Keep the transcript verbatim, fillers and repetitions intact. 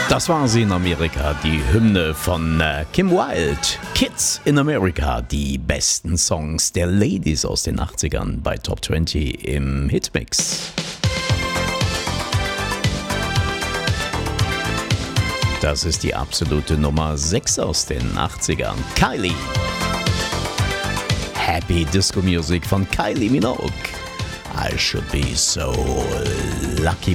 Das war sie in Amerika, die Hymne von äh, Kim Wilde. Kids in America, die besten Songs der Ladies aus den achtzigern bei Top zwanzig im Hitmix. Das ist die absolute Nummer sechs aus den achtzigern. Kylie. Happy Disco Music von Kylie Minogue. I should be so lucky